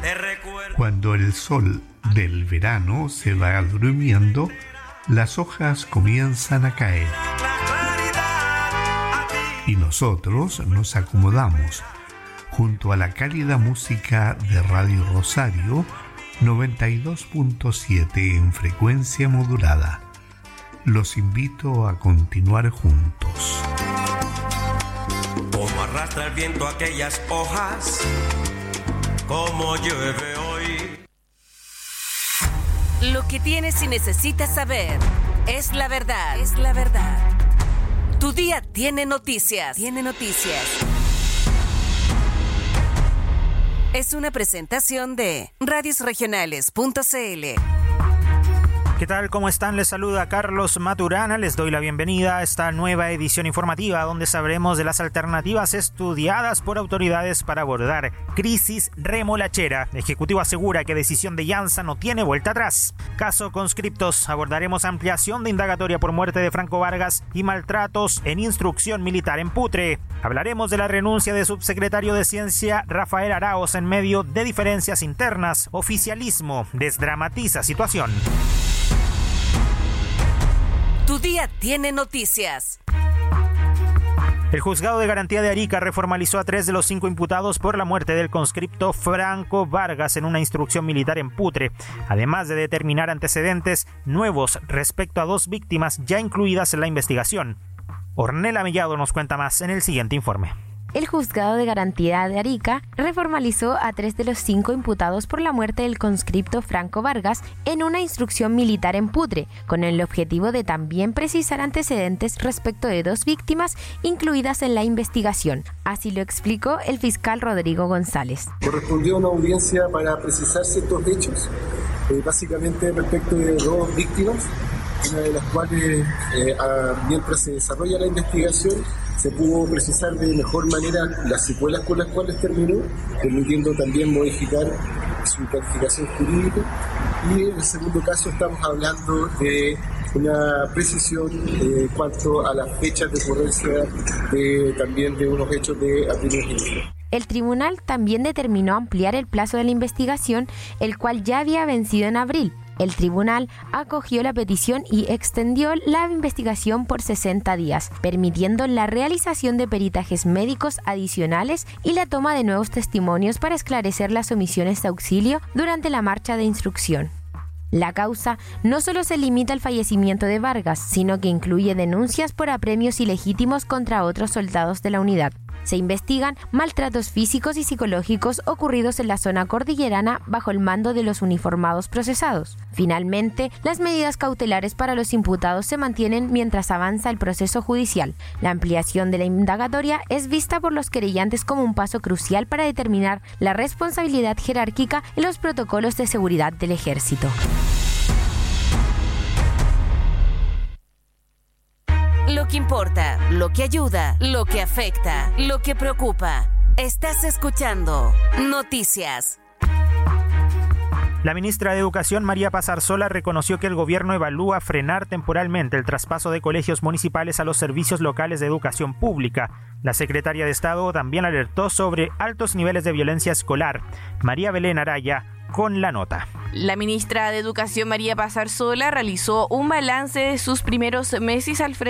Cuando el sol del verano se va durmiendo, las hojas comienzan a caer. Y nosotros nos acomodamos junto a la cálida música de Radio Rosario 92.7 en frecuencia modulada. Los invito a continuar juntos. Como arrastra el viento aquellas hojas, como llueve hoy. Lo que tienes y necesitas saber es la verdad. Es la verdad. Tu día tiene noticias. Tiene noticias. Es una presentación de radiosregionales.cl. ¿Qué tal? ¿Cómo están? Les saluda Carlos Maturana. Les doy la bienvenida a esta nueva edición informativa donde sabremos de las alternativas estudiadas por autoridades para abordar crisis remolachera. El Ejecutivo asegura que decisión de Llanza no tiene vuelta atrás. Caso Conscriptos. Abordaremos ampliación de indagatoria por muerte de Franco Vargas y maltratos en instrucción militar en Putre. Hablaremos de la renuncia de subsecretario de Ciencia Rafael Araoz en medio de diferencias internas. Oficialismo desdramatiza situación. Tu día tiene noticias. El Juzgado de Garantía de Arica reformalizó a 3 de los 5 imputados por la muerte del conscripto Franco Vargas en una instrucción militar en Putre, además de determinar antecedentes nuevos respecto a 2 víctimas ya incluidas en la investigación. Ornella Mellado nos cuenta más en el siguiente informe. El Juzgado de Garantía de Arica reformalizó a 3 de los 5 imputados por la muerte del conscripto Franco Vargas en una instrucción militar en Putre, con el objetivo de también precisar antecedentes respecto de 2 víctimas incluidas en la investigación. Así lo explicó el fiscal Rodrigo González. Correspondió una audiencia para precisar ciertos hechos, básicamente respecto de 2 víctimas, una de las cuales, mientras se desarrolla la investigación, se pudo precisar de mejor manera las secuelas con las cuales terminó, permitiendo también modificar su calificación jurídica. Y en el segundo caso estamos hablando de una precisión en cuanto a las fechas de ocurrencia también de unos hechos de atribución. El tribunal también determinó ampliar el plazo de la investigación, el cual ya había vencido en abril. El tribunal acogió la petición y extendió la investigación por 60 días, permitiendo la realización de peritajes médicos adicionales y la toma de nuevos testimonios para esclarecer las omisiones de auxilio durante la marcha de instrucción. La causa no solo se limita al fallecimiento de Vargas, sino que incluye denuncias por apremios ilegítimos contra otros soldados de la unidad. Se investigan maltratos físicos y psicológicos ocurridos en la zona cordillerana bajo el mando de los uniformados procesados. Finalmente, las medidas cautelares para los imputados se mantienen mientras avanza el proceso judicial. La ampliación de la indagatoria es vista por los querellantes como un paso crucial para determinar la responsabilidad jerárquica en los protocolos de seguridad del ejército. Lo que importa, lo que ayuda, lo que afecta, lo que preocupa. Estás escuchando Noticias. La ministra de Educación, María Paz Arzola, reconoció que el gobierno evalúa frenar temporalmente el traspaso de colegios municipales a los servicios locales de educación pública. La secretaria de Estado también alertó sobre altos niveles de violencia escolar. María Belén Araya con la nota. La ministra de Educación, María Paz Arzola, realizó un balance de sus primeros meses al frente